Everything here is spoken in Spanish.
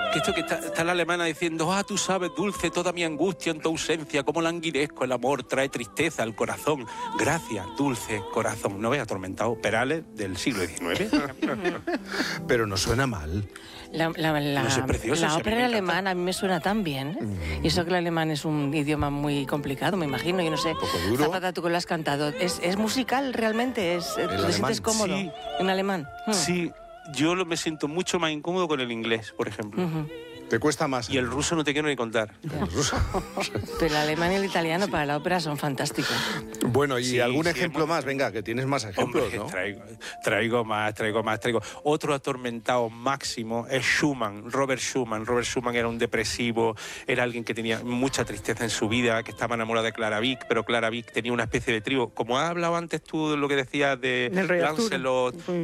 Que esto que está la alemana diciendo, tú sabes, dulce, toda mi angustia en tu ausencia, cómo languidezco, el amor trae tristeza al corazón. Gracias, dulce corazón. ¿No ves atormentado? Perales del siglo XIX. Pero no suena mal. No sé, precioso, la sí, ópera alemana a mí me suena tan bien. Y eso que el alemán es un idioma muy complicado, me imagino. Yo no sé. Un poco duro. Zapata, tú que lo has cantado. ¿Es musical realmente? ¿Te sientes cómodo Sí. en alemán? Sí, yo me siento mucho más incómodo con el inglés, por ejemplo. ¿Te cuesta más? Y el ruso no te quiero ni contar. El ruso. Pero el alemán y el italiano para la ópera son fantásticos. Bueno, y Sí, algún sí, ejemplo más, venga, que tienes más ejemplos, Hombre, ¿no? traigo más. Otro atormentado máximo es Schumann, Robert Schumann. Robert Schumann era un depresivo, era alguien que tenía mucha tristeza en su vida, que estaba enamorado de Clara Wieck, pero Clara Wieck tenía una especie de trío. Como has hablado antes tú de lo que decías de Del Rey Arturo. Lancelot,